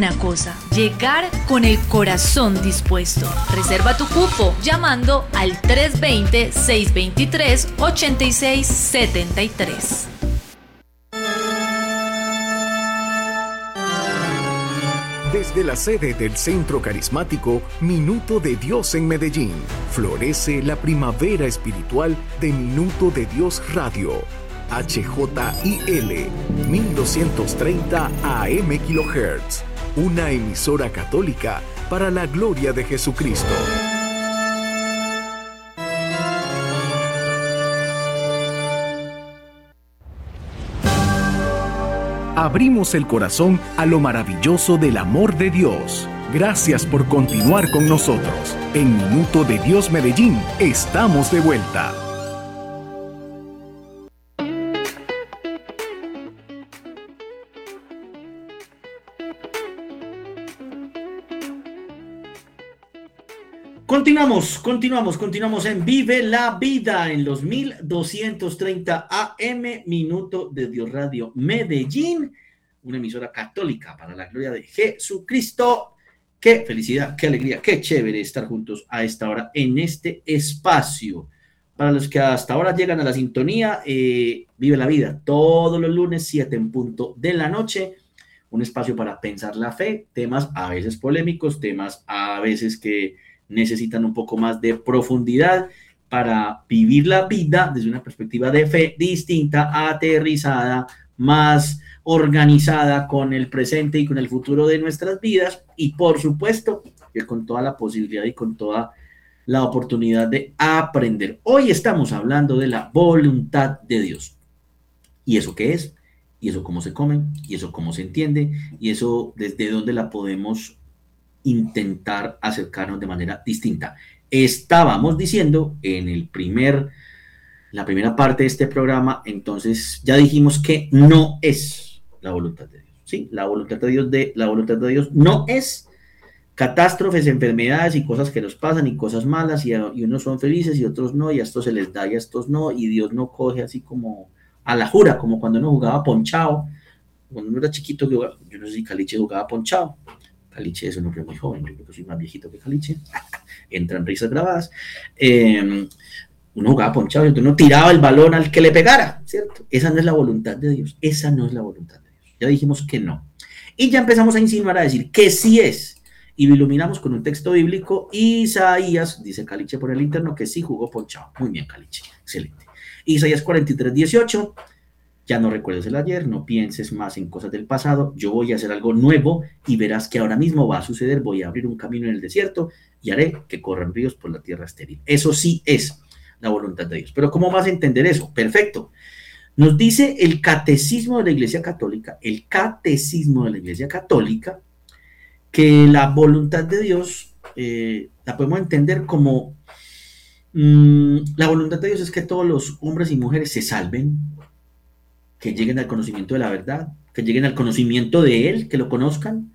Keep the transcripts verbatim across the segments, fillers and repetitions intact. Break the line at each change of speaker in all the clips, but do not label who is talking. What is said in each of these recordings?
una cosa: llegar con el corazón dispuesto. Reserva tu cupo llamando al tres dos cero, seis dos tres, ocho seis siete tres.
Desde la sede del Centro Carismático Minuto de Dios en Medellín, florece la primavera espiritual de Minuto de Dios Radio. H J I L mil doscientos treinta A M kilohertz, una emisora católica para la gloria de Jesucristo. Abrimos el corazón a lo maravilloso del amor de Dios. Gracias por continuar con nosotros. En Minuto de Dios Medellín, estamos de vuelta.
Continuamos, continuamos, continuamos en Vive la Vida en los mil doscientos treinta A M, Minuto de Dios Radio Medellín, una emisora católica para la gloria de Jesucristo. Qué felicidad, qué alegría, qué chévere estar juntos a esta hora en este espacio. Para los que hasta ahora llegan a la sintonía, eh, Vive la Vida, todos los lunes, siete en punto de la noche, un espacio para pensar la fe, temas a veces polémicos, temas a veces que necesitan un poco más de profundidad para vivir la vida desde una perspectiva de fe distinta, aterrizada, más organizada con el presente y con el futuro de nuestras vidas, y por supuesto que con toda la posibilidad y con toda la oportunidad de aprender. Hoy estamos hablando de la voluntad de Dios. ¿Y eso qué es? ¿Y eso cómo se come? ¿Y eso cómo se entiende? ¿Y eso desde dónde la podemos intentar acercarnos de manera distinta? Estábamos diciendo en el primer, la primera parte de este programa, entonces ya dijimos que no es la voluntad de Dios, ¿sí? La voluntad de Dios, de, la voluntad de Dios no es catástrofes, enfermedades y cosas que nos pasan y cosas malas, y, y unos son felices y otros no, y a estos se les da y a estos no, y Dios no coge así como a la jura, como cuando uno jugaba ponchado, cuando uno era chiquito, yo no sé si Caliche jugaba ponchado. Caliche es un hombre muy joven, yo creo que soy más viejito que Caliche, entran risas grabadas. Eh, uno jugaba ponchado y uno tiraba el balón al que le pegara, ¿cierto? Esa no es la voluntad de Dios, esa no es la voluntad de Dios. Ya dijimos que no. Y ya empezamos a insinuar, a decir que sí es. Y lo iluminamos con un texto bíblico, Isaías, dice Caliche por el interno, que sí jugó ponchado. Muy bien, Caliche, excelente. Isaías cuarenta y tres, dieciocho. Ya no recuerdes el ayer, no pienses más en cosas del pasado, yo voy a hacer algo nuevo y verás que ahora mismo va a suceder, voy a abrir un camino en el desierto y haré que corran ríos por la tierra estéril. Eso sí es la voluntad de Dios. Pero ¿cómo vas a entender eso? Perfecto. Nos dice el Catecismo de la Iglesia Católica, el Catecismo de la Iglesia Católica, que la voluntad de Dios eh, la podemos entender como mmm, la voluntad de Dios es que todos los hombres y mujeres se salven, que lleguen al conocimiento de la verdad, que lleguen al conocimiento de Él, que lo conozcan.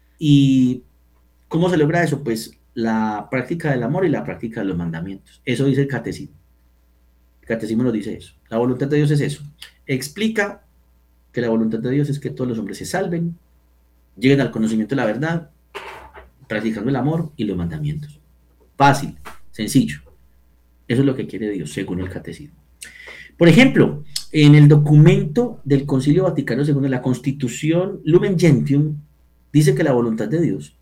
¿Y cómo se logra eso? Pues la práctica del amor y la práctica de los mandamientos. Eso dice el Catecismo. El Catecismo nos dice eso. La voluntad de Dios es eso. Explica que la voluntad de Dios es que todos los hombres se salven, lleguen al conocimiento de la verdad, practicando el amor y los mandamientos. Fácil, sencillo. Eso es lo que quiere Dios, según el Catecismo. Por ejemplo, en el documento del Concilio Vaticano segundo, la Constitución Lumen Gentium, dice que la voluntad de Dios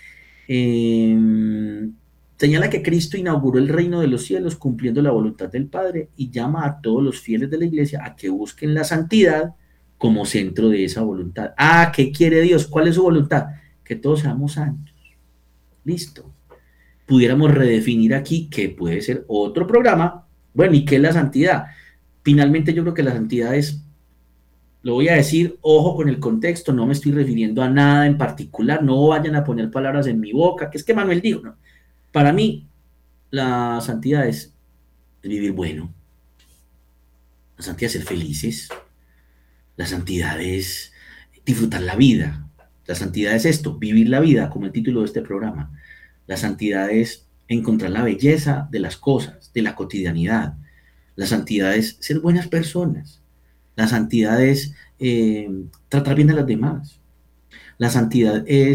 eh, señala que Cristo inauguró el reino de los cielos cumpliendo la voluntad del Padre y llama a todos los fieles de la Iglesia a que busquen la santidad como centro de esa voluntad. Ah, ¿qué quiere Dios? ¿Cuál es su voluntad? Que todos seamos santos. Listo. Pudiéramos redefinir aquí, que puede ser otro programa. Bueno, ¿y qué es la santidad? Finalmente yo creo que la santidad es, lo voy a decir, ojo con el contexto, no me estoy refiriendo a nada en particular, no vayan a poner palabras en mi boca, que es que Manuel dijo, no. Para mí, la santidad es vivir bueno, la santidad es ser felices, la santidad es disfrutar la vida, la santidad es esto, vivir la vida, como el título de este programa, la santidad es encontrar la belleza de las cosas, de la cotidianidad. La santidad es ser buenas personas. La santidad es eh, tratar bien a los demás. La santidad es